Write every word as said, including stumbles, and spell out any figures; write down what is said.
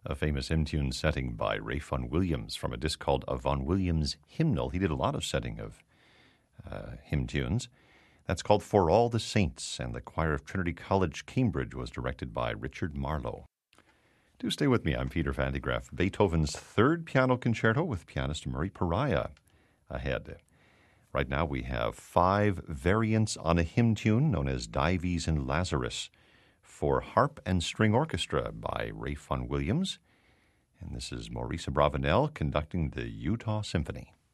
a famous hymn tune setting by Ray Vaughan Williams from a disc called A Vaughan Williams Hymnal. He did a lot of setting of uh, hymn tunes. That's called For All the Saints, and the choir of Trinity College, Cambridge was directed by Richard Marlowe. Do stay with me. I'm Peter Van de Graaff. Beethoven's Third Piano Concerto with pianist Murray Pariah ahead. Right now we have five variants on a hymn tune known as Dives and Lazarus for harp and string orchestra by Ray Vaughan Williams. And this is Maurice Abravanel conducting the Utah Symphony.